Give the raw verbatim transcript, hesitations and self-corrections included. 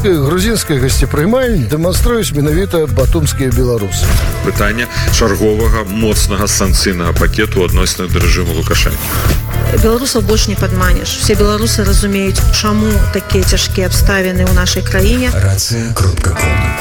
Грузінскай гасцепрымальні дэманструюць менавіта батумскія беларусы. Пытанне чарговага моцнага санкцыйнага пакету адносна да рэжыму Лукашэнкі. Беларусаў больш не падманеш. Все беларусы разумеюць, чаму такія цяжкія абставіны ў нашай краіне. Рацыя кропка ком.